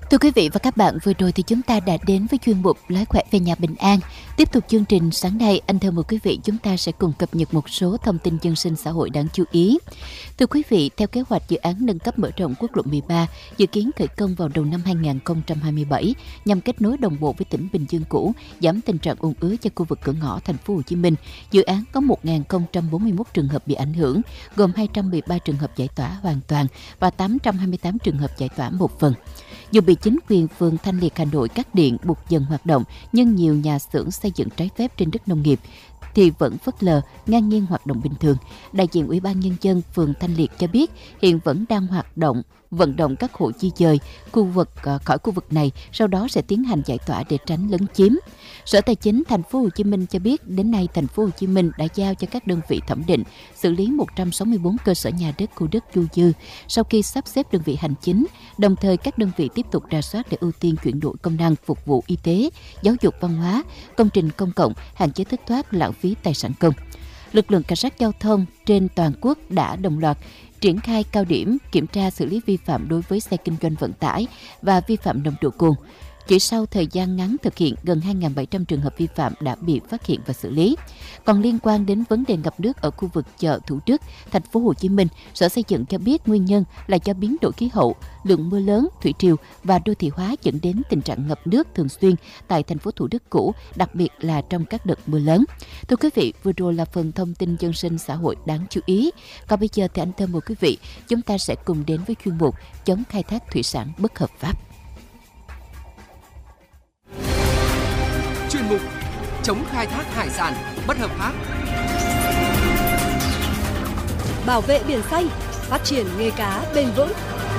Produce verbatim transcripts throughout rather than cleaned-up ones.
Thưa quý vị và các bạn, vừa rồi thì chúng ta đã đến với chuyên mục Lái khỏe về nhà bình an. Tiếp tục chương trình sáng nay, anh thưa mời quý vị, chúng ta sẽ cùng cập nhật một số thông tin dân sinh xã hội đáng chú ý. Thưa quý vị, theo kế hoạch dự án nâng cấp mở rộng quốc lộ mười ba dự kiến khởi công vào đầu năm hai không hai bảy nhằm kết nối đồng bộ với tỉnh Bình Dương cũ, giảm tình trạng ùn ứ cho khu vực cửa ngõ thành phố Hồ Chí Minh. Dự án có một nghìn không trăm bốn mươi mốt trường hợp bị ảnh hưởng, gồm hai trăm mười ba trường hợp giải tỏa hoàn toàn và tám trăm hai mươi tám trường hợp giải tỏa một phần. Dù bị chính quyền phường Thanh Liệt Hà Nội cắt điện buộc dừng hoạt động, nhưng nhiều nhà xưởng xây dựng trái phép trên đất nông nghiệp thì vẫn phớt lờ, ngang nhiên hoạt động bình thường. Đại diện Ủy ban Nhân dân phường Thanh Liệt cho biết hiện vẫn đang hoạt động vận động các hộ di dời khu vực khỏi khu vực này, sau đó sẽ tiến hành giải tỏa để tránh lấn chiếm. Sở Tài chính Thành phố Hồ Chí Minh cho biết đến nay Thành phố Hồ Chí Minh đã giao cho các đơn vị thẩm định xử lý một trăm sáu mươi tư cơ sở nhà đất khu đất dôi dư sau khi sắp xếp đơn vị hành chính. Đồng thời các đơn vị tiếp tục rà soát để ưu tiên chuyển đổi công năng phục vụ y tế, giáo dục, văn hóa, công trình công cộng, hạn chế thất thoát lãng phí tài sản công. Lực lượng cảnh sát giao thông trên toàn quốc đã đồng loạt triển khai cao điểm kiểm tra xử lý vi phạm đối với xe kinh doanh vận tải và vi phạm nồng độ cồn. Chỉ sau thời gian ngắn thực hiện, gần hai nghìn bảy trăm trường hợp vi phạm đã bị phát hiện và xử lý. Còn liên quan đến vấn đề ngập nước ở khu vực chợ Thủ Đức, Thành phố Hồ Chí Minh, Sở Xây dựng cho biết nguyên nhân là do biến đổi khí hậu, lượng mưa lớn, thủy triều và đô thị hóa dẫn đến tình trạng ngập nước thường xuyên tại thành phố Thủ Đức cũ, đặc biệt là trong các đợt mưa lớn. Thưa quý vị, vừa rồi là phần thông tin dân sinh xã hội đáng chú ý. Còn bây giờ thì anh thưa mời quý vị, chúng ta sẽ cùng đến với chuyên mục chống khai thác thủy sản bất hợp pháp. Chuyên mục chống khai thác hải sản bất hợp pháp, bảo vệ biển xanh, phát triển nghề cá bền vững.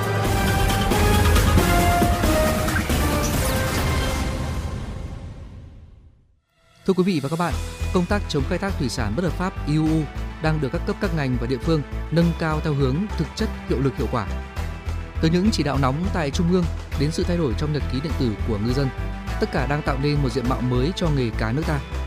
Thưa quý vị và các bạn, công tác chống khai thác thủy sản bất hợp pháp i u u đang được các cấp các ngành và địa phương nâng cao theo hướng thực chất, hiệu lực, hiệu quả. Từ những chỉ đạo nóng tại Trung ương đến sự thay đổi trong nhật ký điện tử của ngư dân, tất cả đang tạo nên một diện mạo mới cho nghề cá nước ta.